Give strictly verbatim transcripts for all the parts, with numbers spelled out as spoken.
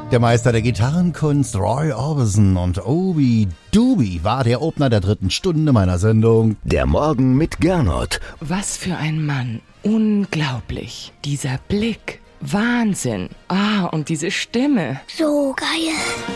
Der Meister der Gitarrenkunst Roy Orbison und Obi Doobie war der Opener der dritten Stunde meiner Sendung Der Morgen mit Gernot. Was für ein Mann. Unglaublich. Dieser Blick. Wahnsinn. Ah, und diese Stimme. So geil.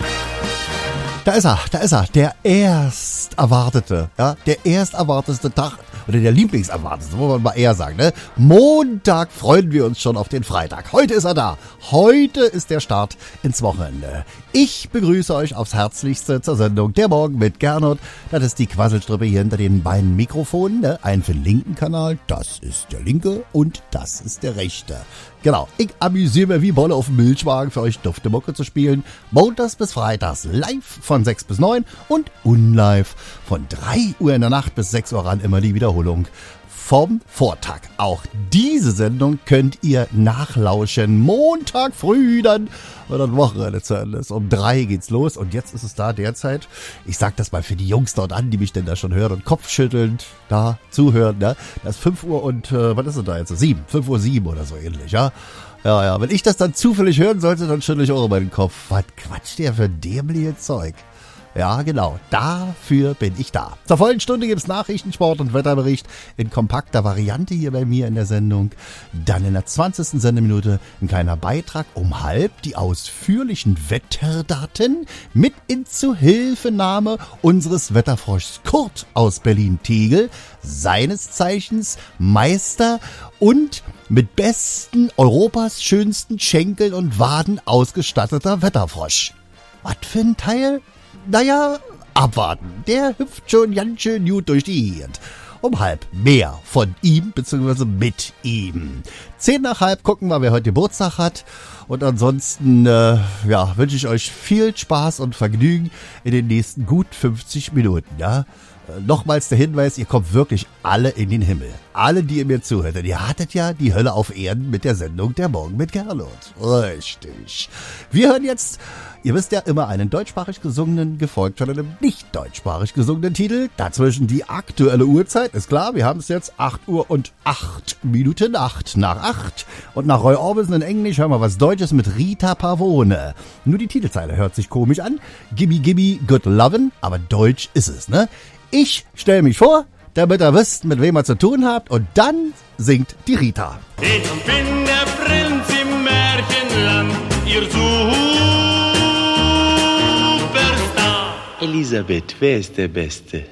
Da ist er, da ist er, der erst erwartete, ja, der erst erwartete Tag, oder der Lieblingserwartete, muss man mal eher sagen, ne? Montag freuen wir uns schon auf den Freitag. Heute ist er da. Heute ist der Start ins Wochenende. Ich begrüße euch aufs Herzlichste zur Sendung Der Morgen mit Gernot. Das ist die Quasselstrippe hier hinter den beiden Mikrofonen, ne? Einen für den linken Kanal, das ist der linke und das ist der rechte. Genau, ich amüsiere mich wie Bolle auf dem Milchwagen für euch dufte Mucke zu spielen. Montags bis Freitags live von sechs bis neun und unlive von drei Uhr in der Nacht bis sechs Uhr ran immer die Wiederholung vom Vortag. Auch diese Sendung könnt ihr nachlauschen. Montag früh dann, wenn das Wochenende zu Ende ist. Um drei geht's los und jetzt ist es da derzeit, ich sag das mal für die Jungs dort an, die mich denn da schon hören und kopfschüttelnd da zuhören, ne? Das ist fünf Uhr und, äh, was ist denn da jetzt? sieben, fünf Uhr sieben oder so ähnlich, ja? Ja, ja, wenn ich das dann zufällig hören sollte, dann schüttel ich auch meinen Kopf. Was quatscht der für dämliche Zeug? Ja, genau. Dafür bin ich da. Zur vollen Stunde gibt's Nachrichten, Sport und Wetterbericht in kompakter Variante hier bei mir in der Sendung. Dann in der zwanzigsten Sendeminute ein kleiner Beitrag um halb, die ausführlichen Wetterdaten mit in Zuhilfenahme unseres Wetterfroschs Kurt aus Berlin-Tegel, seines Zeichens Meister und mit besten Europas schönsten Schenkeln und Waden ausgestatteter Wetterfrosch. Was für ein Teil? Naja, abwarten. Der hüpft schon ganz schön gut durch die Gegend. Um halb mehr von ihm bzw. mit ihm. Zehn nach halb gucken wir, wer heute Geburtstag hat. Und ansonsten äh, ja, wünsche ich euch viel Spaß und Vergnügen in den nächsten gut fünfzig Minuten. Ja? Äh, nochmals der Hinweis, ihr kommt wirklich alle in den Himmel. Alle, die ihr mir zuhört. Denn ihr hattet ja die Hölle auf Erden mit der Sendung Der Morgen mit Gernot. Richtig. Wir hören jetzt... Ihr wisst ja immer einen deutschsprachig gesungenen, gefolgt von einem nicht deutschsprachig gesungenen Titel. Dazwischen die aktuelle Uhrzeit, ist klar, wir haben es jetzt acht Uhr und acht Minuten, acht nach acht. Und nach Roy Orbison in Englisch hören wir was Deutsches mit Rita Pavone. Nur die Titelzeile hört sich komisch an. Gimme, gimme, good lovin', aber deutsch ist es, ne? Ich stelle mich vor, damit ihr wisst, mit wem ihr zu tun habt. Und dann singt die Rita. Ich bin der Prinz im Märchenland, ihr Superstar. Elisabeth, wer ist der Beste?